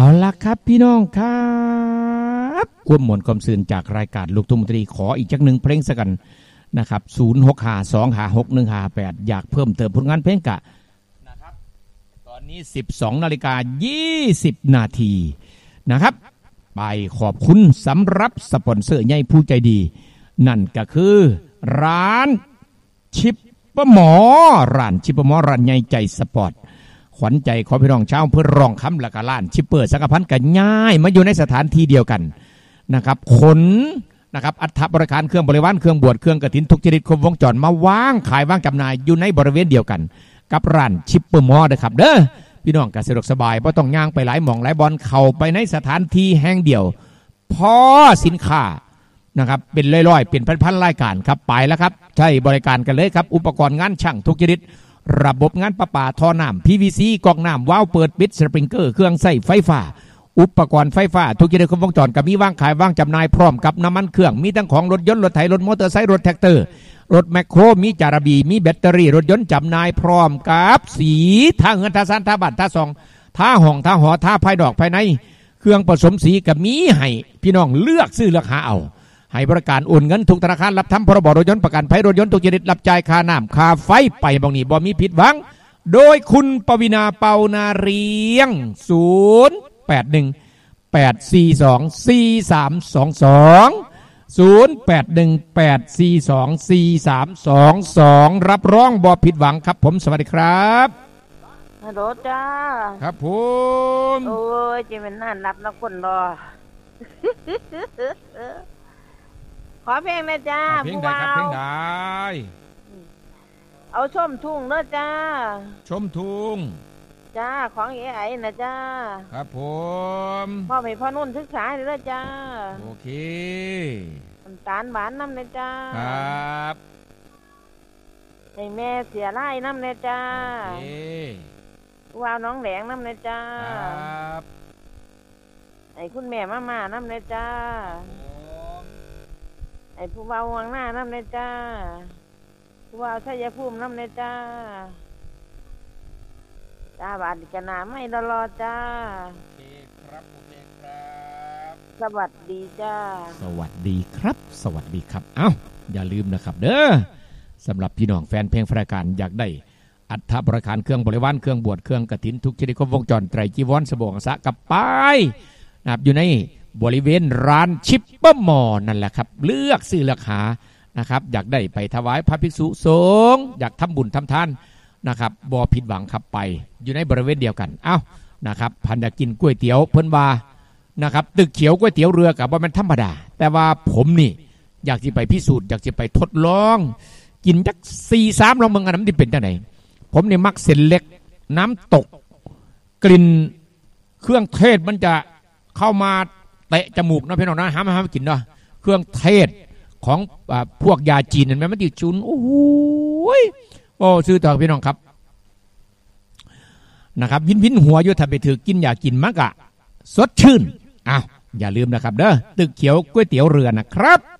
เอาล่ะครับพี่น้องครับความหมวนความซื่นจากรายการลูกทุ่งมนตรีขออีกจักหนึ่งเพลงสักกันนะครับ0652561158อยากเพิ่มเติมผลงานเพลงกะนะครับตอนนี้ 12:20 นาทีนะครับไปขอบคุณสำหรับสปอนเซอร์ใหญ่ผู้ใจดีนั่นก็คือร้านชิปปะหมอร้านชิปปะหมอร้านใหญ่ใจสปอร์ตขวัญใจของพี่น้องชาวเพื่อรองคำและกะล้านชิปเปอร์สักพันกันง่ายมาอยู่ในสถานที่เดียวกันนะครับขนนะครับอัฐบริการเครื่องบริวารเครื่องบวชเครื่องกฐินทุกชนิดครบวงจรมาว่างขายวางจำหน่ายอยู่ในบริเวณเดียวกันกับร้านชิปเปอร์มอนะครับเด้อพี่น้องก็สะดวกสบายเพราะต้องย่างไปหลายหม่องหลายบอลเข้าไปในสถานที่แห่งเดียวพอสินค้านะครับเป็นร้อยๆเป็นพันๆรายการครับไปแล้วครับใช้บริการกันเลยครับอุปกรณ์งานช่างทุกชนิดระบบงานประปาท่อน้ำ PVC ก๊อกน้ำวาล์วเปิดปิดสปริงเกอร์เครื่องใช้ไฟฟ้าอุปกรณ์ไฟฟ้าทุกชนิดครบวงจรกับมีวางขายวางจำหน่ายพร้อมกับน้ำมันเครื่องมีทั้งของรถยนต์รถไถรถมอเตอร์ไซค์รถแท็กเตอร์รถแมคโครมีจาระบีมีแบตเตอรี่รถยนต์จำหน่ายพร้อมกับสีท่าเงินท่าซันท่าบัตรท่าซองท่าห้องท่าหอท่าภายดอกภายในเครื่องผสมสีกับมีให้พี่น้องเลือกซื้อเลือกหาเอาให้บริการโอนเงินทุกธนาคารรับทำพรบรถยนต์ประกันภัยรถยนต์ทุกชนิดรับจ่ายค่าน้ำค่าไฟไปบางนี้บ่มีผิดหวังโดยคุณปวินาเปานาเรียง0818424322รับรองบ่ผิดหวังครับผมสวัสดีครับฮัลโหลจ้าครับผมโอ้ยจะเป็นน่ารับนะคนรอ ขอเพลงนะจ้าเพลงใดครับเพลงใดเอาชมทุ่งเด้อจ้าชมทุ่งจ้าของเอ๋ไอนะจ้าครับผมพ่อให้พ่อนุ่นศึกษาเด้อจ้าโอเคน้ำตาลหวานน้ำนะจ้าครับให้แม่เสียไล่น้ำนะจ้าโอเคว้าวน้องแหลงน้ำนะจ้าครับให้คุณแม่มาน้ำนะจ้าให้ผู้บ่าววางหน้าน้ำนะจ้าผู้บ่าวชัยภูมิน้ำนะจ้าจ้าบาดกันนาไม่รอจ้าโอเคครับโอเคครับสวัสดีจ้าสวัสดีครับสวัสดีครับเอ้าอย่าลืมนะครับเด้อสำหรับพี่น้องแฟนเพลงรายการอยากได้อัฐบริการเครื่องบริวารเครื่องบวชเครื่องกฐินทุกชนิดครบวงจรไตรจีวรสบงสะกับป้ายนะครับอยู่ในบริเวณร้านชิปเปอร์มอนั่นแหละครับเลือกซื้อเลือกหานะครับอยากได้ไปถวายพระภิกษุสงฆ์อยากทำบุญทำทานนะครับบ่ผิดหวังครับไปอยู่ในบริเวณเดียวกันเอ้านะครับพันอยากกินก๋วยเตี๋ยวเพิ่นว่านะครับตึกเขียวก๋วยเตี๋ยวเรือกับว่ามันธรรมดาแต่ว่าผมนี่อยากจะไปพิสูจน์อยากจะไปทดลองกินจัก4-3ลองเมืองอันนั้นที่เป็นจังไหนผมนี่มักเส้นเล็กน้ำตกกลิ่นเครื่องเทศมันจะเข้ามาเตะจมูกนะพี่น้องนะห้ามกินเนาะเครื่องเทศของพวกยาจีนนั่นมันติดชุนโอ้ซื้อต่อพี่น้องครับนะครับวินหัวอยู่ถ้าไปถือกินอยากกินมากอะสดชื่นอ้าวอย่าลืมนะครับเด้อตึกเขียวก๋วยเตี๋ยวเรือนะครับ